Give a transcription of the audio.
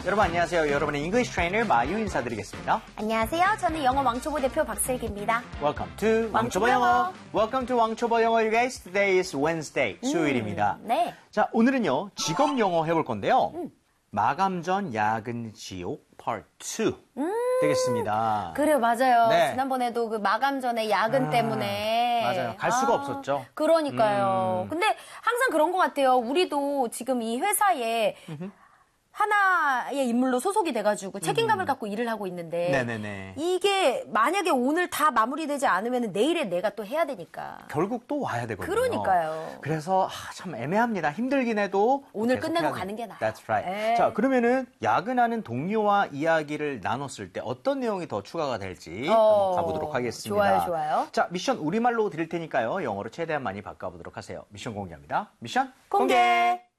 여러분 안녕하세요. 여러분의 English trainer 마유 인사드리겠습니다. 안녕하세요. 저는 영어 왕초보 대표 박슬기입니다. Welcome to 왕초보 왕초보 영어. 영어. Welcome to 왕초보 영어, you guys. Today is Wednesday, 수요일입니다. 네. 자, 오늘은요 직업 영어 해볼 건데요. 마감 전 야근 지옥 Part 2 되겠습니다. 그래요, 맞아요. 네. 지난번에도 그 마감 전에 야근 때문에. 맞아요. 갈 수가 없었죠. 그러니까요. 근데 항상 그런 것 같아요. 우리도 지금 이 회사에 하나의 인물로 소속이 돼가지고 책임감을 갖고 일을 하고 있는데 네네네. 이게 만약에 오늘 다 마무리되지 않으면 내일에 내가 또 해야 되니까. 결국 또 와야 되거든요. 그러니까요. 그래서 참 애매합니다. 힘들긴 해도 오늘 계속 끝내고 해야 가는 게 나아요. That's right. 네. 자, 그러면은 야근하는 동료와 이야기를 나눴을 때 어떤 내용이 더 추가가 될지 한번 가보도록 하겠습니다. 좋아요, 좋아요. 자, 미션 우리말로 드릴 테니까요. 영어로 최대한 많이 바꿔보도록 하세요. 미션 공개합니다. 미션 공개!